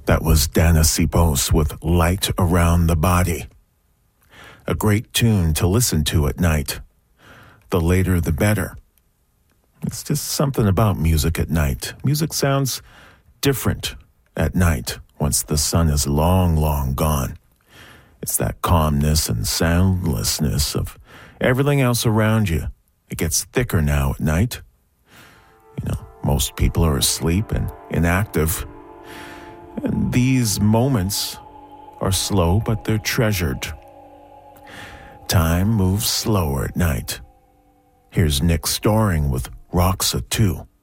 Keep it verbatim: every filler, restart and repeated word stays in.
That was Dana Sipos with Light Around the Body. A great tune to listen to at night. The later the better. It's just something about music at night. Music sounds different at night once the sun is long, long gone. It's that calmness and soundlessness of everything else around you. It gets thicker now at night. You know, most people are asleep and inactive. And these moments are slow, but they're treasured. Time moves slower at night. Here's Nick Storing with Roxa two.